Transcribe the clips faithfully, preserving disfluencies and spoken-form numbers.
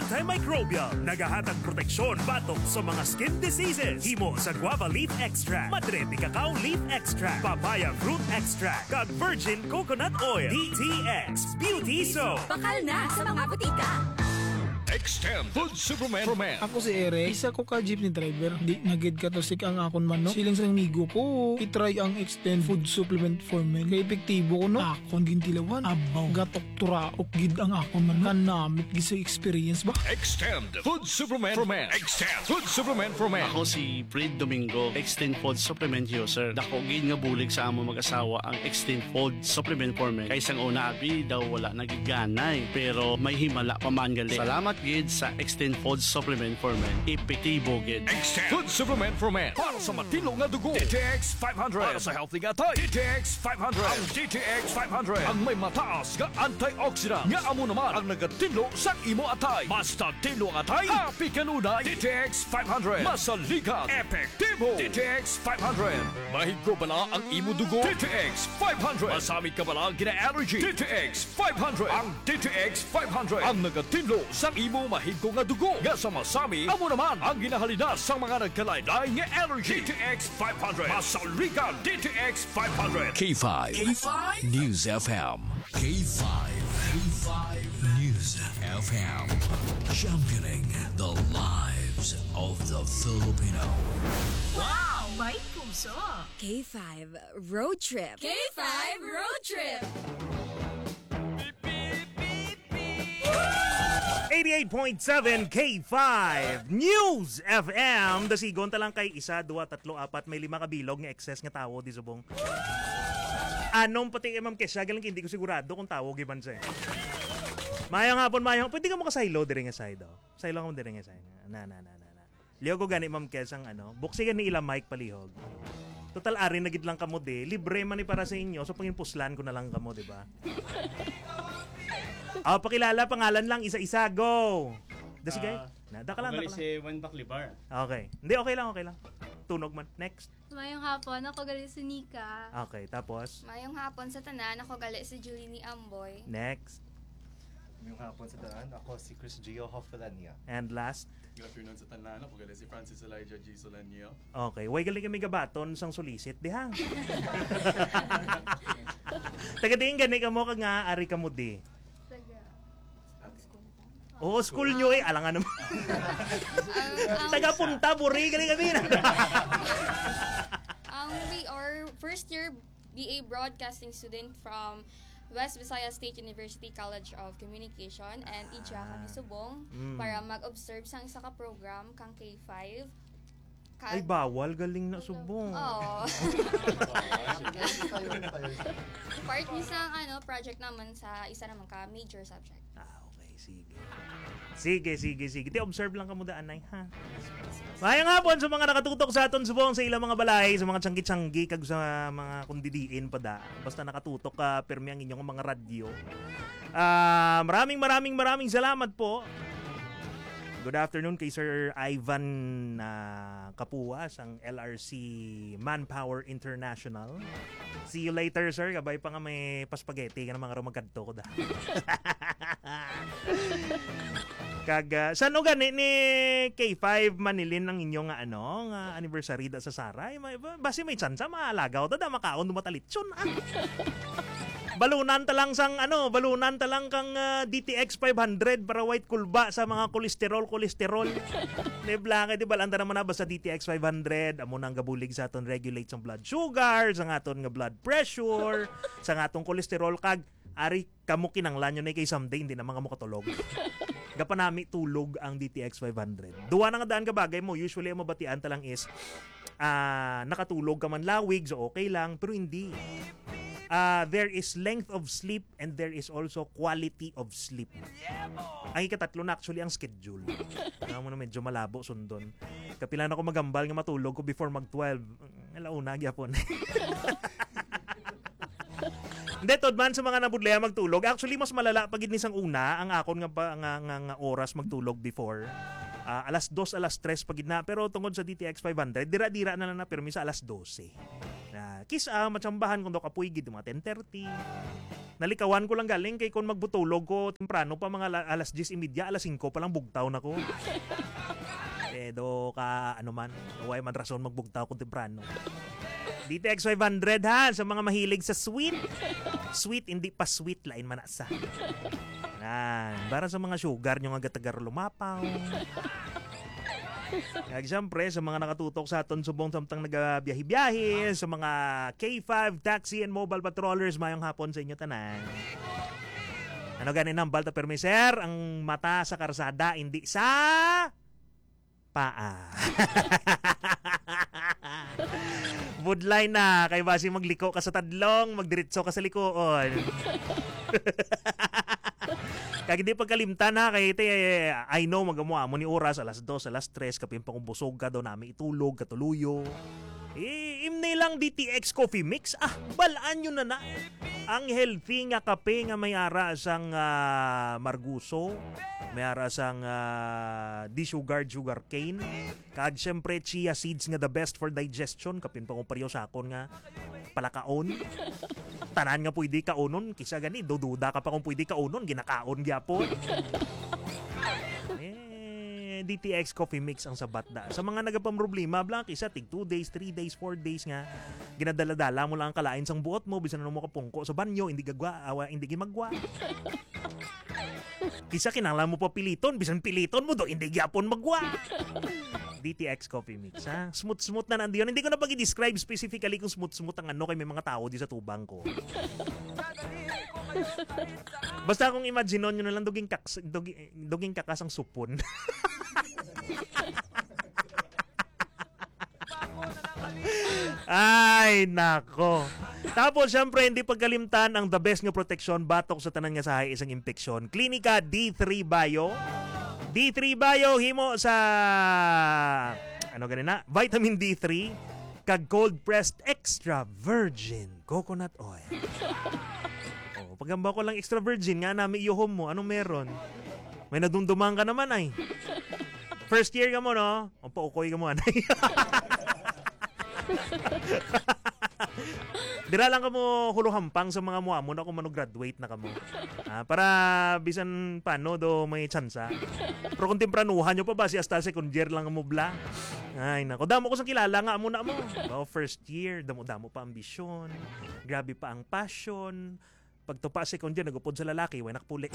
antimicrobial, nagahatag proteksyon batok sa mga skin diseases. Himo sa guava leaf extract, madre di cacao leaf extract, papaya fruit extract, kag virgin coconut oil. D T X Beauty Soap. Bakal na sa mga butika. Extend Food Supplement for Men. Ako si Ere, isa ko ka jeepney driver. Di nagid ka to sik ang akon manok. Silang sa migo ko, itry ang Extend Food Supplement for Men. Kaya epektibo ko no. Akon gintilawan. Abaw, gatok turaok gid ang akon manok. Kanamit gid sa experience ba? Extend Food Supplement for Men. Extend Food Supplement for Men. Ako si Fred Domingo, Extend Food Supplement user. Dako gid nga bulig sa amo mag-asawa ang Extend Food Supplement for Men. Kay sang una abi daw wala nagiganay, pero may himala pa man gali. Salamat gid sa Extend Food Supplement for Men. Epektibo gid. Extend Food Supplement for Men. Para sa matino nga dugo. D T X five hundred. Para sa healthy nga tay. D T X five hundred. Ang D T X five hundred. Ang may mataas nga antioxidant. Nga amo naman ang nagatilo sa imo atay. Basta tilo ang atay. Happy kanunay. D T X five hundred. Masaligan. Epektibo. D T X five hundred. Mahigro bala ang imo dugo. D T X five hundred. Masamit ka bala gina-allergy. D T X five hundred. Ang D T X five hundred. Ang nagatilo sa imo mahigko nga dugo. Nga sa masami, amo naman ang ginahalina sa mga nagkalaylay nga allergy. D T X five hundred. Masaligan. D T X five hundred. K five. K five News F M. K five. K five News F M. Championing the lives of the Filipino. Wow! May puso! K five Road Trip. K five Road Trip! eighty-eight point seven K five News F M. Dasigon talang kay isa, dua, tatlo, apat, may lima kabilog nga excess nga tawo di subong. Anong pati kay Ma'am Kesha, galing hindi ko sigurado kung tawo giban siya. Mayang hapon, mayang. Pwede ka mo kasaylo dire nga side oh. Saylo ka mo dire nga side. Na na na na na. Liyo ko gani Ma'am Kesha ang ano. Buksi gani ila mic palihog. Total ari nagid lang kamo de. Libre man ni para sa inyo. So pangin puslan ko na lang kamo, di ba? Ah, pakilala, pangalan lang, isa-isa, go! Dasi guys? Uh, daka lang, daka lang. si Juan Baclibar. Okay. Hindi, okay lang, okay lang. Tunog man. Next. Mayong hapon, ako gali si Nika. Okay, tapos? Mayong hapon sa tanan, ako gali si Julie ni Amboy. Next. Mayong hapon sa tanan, ako si Chris Gio Hoffelania. And last? Good afternoon sa tanan, ako gali si Francis Elijah G. Solanio. Okay, way galing kami gabaton sang sulisit, di ha? Taga-tingin gani ka mo, kag nga, ari ka mo di. Oo, oh, school nyo eh. Alangan naman. um, Taga-punta, buri. Galing kami na. um, we are first year B A Broadcasting student from West Visayas State University College of Communication and idya kami subong mm. para mag-observe sang isa ka program kang K five. Kag- Ay, bawal. Galing na subong. Oo. Part ni sang ano, project naman sa isa naman ka major subject. Ah, okay. Sige. Sige, sige, sige. Ti-observe lang ka mo daan, ay, ha? Mayang hapon sa mga nakatutok sa aton subong sa ilang mga balay, sa mga tiyanggi-tiyanggi, kag sa mga kundidiin pa da. Basta nakatutok ka, permi ang inyong mga radyo. Uh, maraming, maraming, maraming salamat po. Good afternoon kay Sir Ivan uh, Kapuas, ang L R C Manpower International. See you later, sir. Kabay pa nga may paspageti ka ng mga rumagkadto ko da. Kag, uh, saan o gani ni K five Manilin ang inyong uh, ano, uh, anniversary da sa Saray? May, basi may tsansa, maalaga o da, makaon dumatalitsyon. Ah. Balunan talang sang ano, balunan talang kang uh, D T X five hundred para white kulba sa mga kolesterol, kolesterol. Neblange, di ba? Anda naman na ba sa D T X five hundred? Amo nang gabulig sa aton regulate sang blood sugar, sa aton nga blood pressure, sa atong kolesterol kag ari kamo kinanglan yun ay kay someday hindi na mga makatulog. Gapanami tulog ang D T X five hundred. Duwa na nga daan ka bagay mo, usually ang mabatian talang is uh, nakatulog ka man lawig, so okay lang, pero hindi. Uh, there is length of sleep and there is also quality of sleep. Ang ikatatlo na actually ang schedule. Alam mo na medyo malabo sundon. Kapilan ako magambal nga matulog ko before mag twelve. Alauna gyapon. Hindi, tod man sa mga nabudlaya magtulog. Actually, mas malala pag ginisang una ang akon nga, nga, nga, nga oras magtulog before. Uh, alas dos, alas tres pag gitna. Pero tungkol sa D T X five hundred, dira-dira na lang na permi sa alas dose. Uh, kisa, matsambahan kung do kapuy gid mga ten thirty. Nalikawan ko lang galing kay kung magbutulog ko temprano pa mga ala- alas diyes imidya, alas singko pa lang bugtaw na ko. Eh do ka ano man, huwag man rason magbugtaw ko temprano. D T X five hundred ha, sa mga mahilig sa sweet. Sweet, hindi pa sweet, lain manasa. Yan, para sa mga sugar nyo nga gatagar lumapaw. Kaya siyempre, sa mga nakatutok sa aton subong samtang nagabiyahe-biyahe, sa mga K five taxi and mobile patrollers, mayong hapon sa inyo tanan. Ano ganin ang balta permiser? Ang mata sa karsada, hindi sa paa. Woodline na, kay basi magliko ka sa tadlong, magdiritso ka sa likoon. Kaya hindi pagkalimtan ha, kaya ito, I know, magamuha mo ni oras, alas dos, alas tres, kapin pangubusog ka daw namin itulog, katuluyo. Eh, imnay lang D T X Coffee Mix. Ah, balaan nyo na na. Ang healthy nga kape nga may ara sang uh, marguso, may ara sang uh, di-sugar, sugar cane. Kag syempre, chia seeds nga the best for digestion. Kapin pangumparyo sa akon nga palakaon. Tanan nga pwede kaunon, kisa gani, dududa ka pa kung pwede kaunon, ginakaon gyapon. Eh, D T X Coffee Mix ang sabat da. Sa mga nagapamroblema, blank, isa, tig two days, three days, four days nga, ginadala-dala mo lang ang kalain sang buot mo, bisan na mo kapungko sa banyo, hindi gagwa, awa, hindi gimagwa. Kisa kinanglan mo pa piliton, bisan piliton mo do, hindi gyapon magwa. D T X Coffee Mix, ha? Smooth-smooth na nandiyon. Hindi ko na pag-i-describe specifically kung smooth-smooth ang ano kay may mga tao di sa tubang ko. Basta kung imagine nyo na lang duging, kaks, duging, duging kakas ang supon. Ay, nako. Tapos, syempre, hindi pagkalimtan ang the best nga protection batok sa tanan nga sahay isang impeksyon. Klinika D three Bio. D three Bio, himo sa, ano ganina, vitamin D three, kag cold-pressed extra virgin coconut oil. Oh, pagamba ko lang extra virgin, nga nami iyohom mo, anong meron? May nadumdumang ka naman ay. First year ka mo, no? O paukoy ka mo, anay. Dira lang ka mo huluhampang sa mga mua mo na kung mano-graduate na ka mo. Ah, para bisan paano do may tsansa. Pero kung tempranuhan nyo pa ba si hasta second year lang mo bla. Ay nako, damo ko sa kilala nga mo na mo. Oh, first year, damo-damo pa ambisyon. Grabe pa ang passion. Pagtupa second year, nagupod sa lalaki, way nakpuli.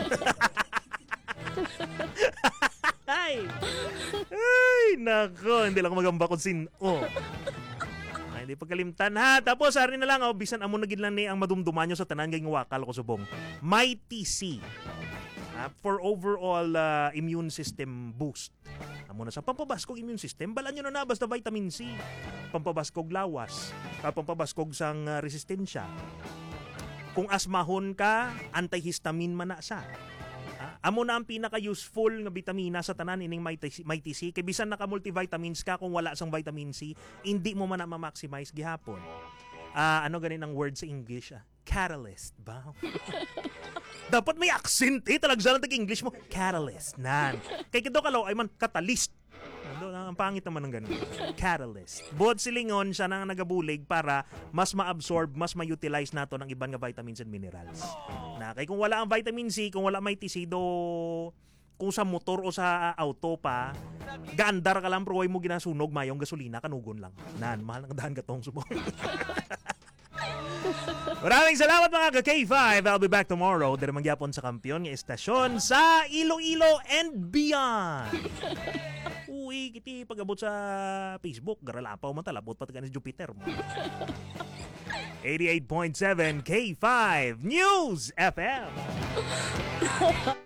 Ay! Ay, nako, hindi lang magamba kung sin. Oh. Hindi pagkalimtan ha. Tapos ari na lang oh, bisan amo na gid lang ni ang madumduman nyo sa tanan kay wakal ko subong. Mighty C. Uh, for overall uh, immune system boost. Amo na sa pampabaskog immune system, balan nyo na na basta vitamin C. Pampabaskog lawas, uh, pampabaskog sang uh, resistensya. Kung asmahon ka, antihistamine man na sa. Amo na ang pinaka-useful nga vitamina sa tanan ining Mighty C. Kay bisan naka-multivitamins ka, kung wala sang vitamin C, hindi mo man na ma-maximize gihapon. Uh, ano ganin ang word sa English? Ah? Catalyst ba? Dapat may accent eh. Talag sa lang tag-English mo. Catalyst. Nan. Kay kito kalaw ay man, catalyst. Ang pangit naman ng ganun. Catalyst. Bod silingon siya nang nagabulig para mas ma-absorb, mas ma-utilize nato ng ibang nga vitamins and minerals. Na kay kung wala ang vitamin C, kung wala may tisido, kung sa motor o sa auto pa, gaandar ka lang pero way mo ginasunog mayong gasolina, kanugon lang. Nan, mahal ng dahan gatong subong. Maraming salamat mga ka-K five. I'll be back tomorrow. Dere mangyapon sa kampiyon nga estasyon sa Iloilo and beyond. Uy, kiti pag-abot sa Facebook, garalapaw man talabot pati ka ni Jupiter mo. eighty-eight point seven K five News F M.